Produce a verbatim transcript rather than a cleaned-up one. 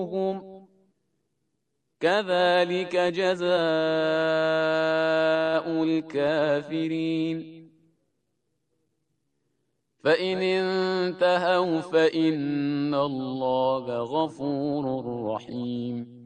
كذلك جزاء الكافرين. فإن انتهوا فإن الله غفور رحيم.